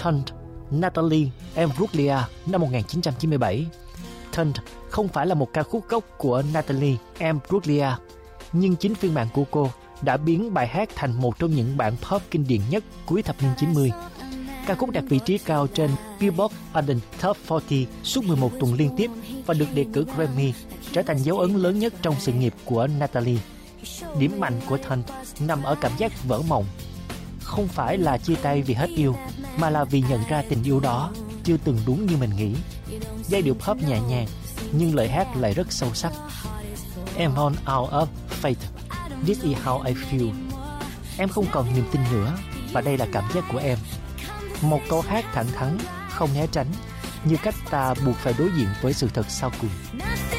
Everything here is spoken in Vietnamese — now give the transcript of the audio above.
Tunt, Natalie Imbruglia năm 1997. Tunt không phải là một ca khúc gốc của Natalie Imbruglia, nhưng chính phiên bản của cô đã biến bài hát thành một trong những bản pop kinh điển nhất cuối thập niên 90. Ca khúc đạt vị trí cao trên Billboard Adult Top 40 suốt 11 tuần liên tiếp và được đề cử Grammy, trở thành dấu ấn lớn nhất trong sự nghiệp của Natalie. Điểm mạnh của Tunt nằm ở cảm giác vỡ mộng. Không phải là chia tay vì hết yêu, mà là vì nhận ra tình yêu đó chưa từng đúng như mình nghĩ. Giai điệu pop nhẹ nhàng, nhưng lời hát lại rất sâu sắc. I'm on out of faith. This is how I feel. Em không còn niềm tin nữa, và đây là cảm giác của em. Một câu hát thẳng thắn, không né tránh, như cách ta buộc phải đối diện với sự thật sau cùng.